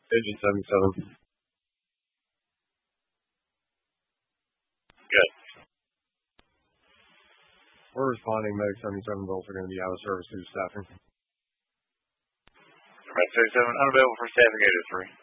Agent 77. Good. We're responding. Medic 77 volts are going to be out of service due to staffing. Med 77 unavailable for staffing 803.